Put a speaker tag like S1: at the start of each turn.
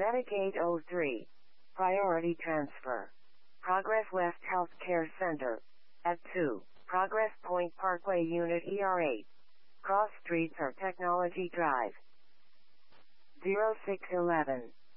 S1: Medicaid 03. Priority transfer. Progress West Healthcare Center. At 2. Progress Point Parkway Unit ER8. Cross Streets or Technology Drive. 0611.